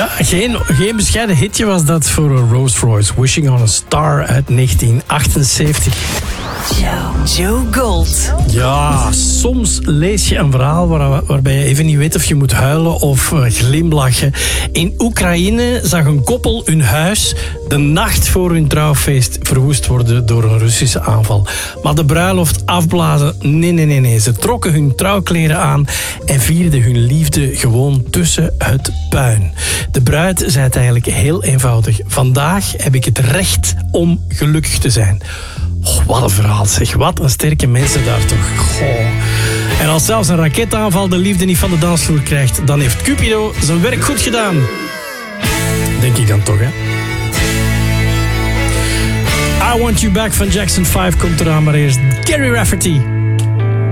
Ja, geen bescheiden hitje was dat voor Rolls Royce. Wishing on a Star uit 1978. Joe Gold. Ja, soms lees je een verhaal waarbij je even niet weet of je moet huilen of glimlachen. In Oekraïne zag een koppel hun huis de nacht voor hun trouwfeest verwoest worden door een Russische aanval. Maar de bruiloft afblazen, nee. Ze trokken hun trouwkleren aan en vierden hun liefde gewoon tussen het puin. De bruid zei het eigenlijk heel eenvoudig. Vandaag heb ik het recht om gelukkig te zijn. Oh, wat een verhaal zeg. Wat een sterke mensen daar toch. Goh. En als zelfs een raketaanval de liefde niet van de dansvloer krijgt, dan heeft Cupido zijn werk goed gedaan. Denk ik dan toch, hè? I Want You Back van Jackson 5 komt eraan, maar eerst Gary Rafferty.